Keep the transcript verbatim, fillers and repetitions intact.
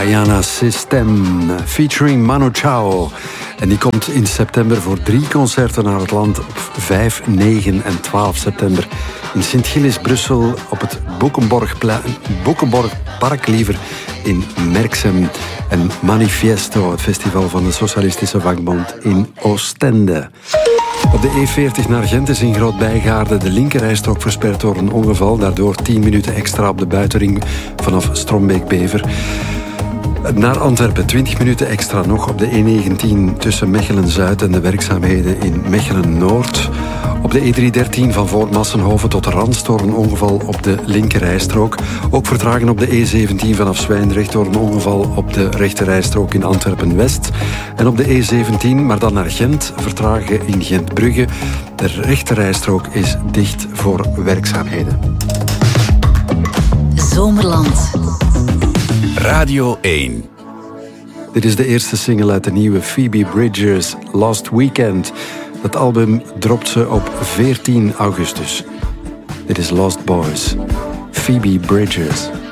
Baiana System, featuring Manu Chao. En die komt in september voor drie concerten naar het land op vijf, negen en twaalf september. In Sint-Gilles, Brussel, op het Boekenborgplein, Boekenborgpark liever, in Merksem. En Manifesto, het festival van de Socialistische Vakbond in Oostende. Op de E veertig naar Gent is in Groot-Bijgaarde de linkerrijstrook versperd door een ongeval. Daardoor tien minuten extra op de buitenring vanaf Strombeek-Bever. Naar Antwerpen, twintig minuten extra nog op de E negentien tussen Mechelen-Zuid en de werkzaamheden in Mechelen-Noord. Op de E driehonderddertien van voor Massenhoven tot Rans door een ongeval op de linkerrijstrook. Ook vertragen op de E zeventien vanaf Zwijndrecht door een ongeval op de rechterrijstrook in Antwerpen-West. En op de E zeventien, maar dan naar Gent, vertragen in Gent-Brugge. De rechterrijstrook is dicht voor werkzaamheden. Zomerland. Radio één. Dit is de eerste single uit de nieuwe Phoebe Bridgers, Last Weekend. Dat album dropt ze op veertien augustus. Dit is Lost Boys, Phoebe Bridgers.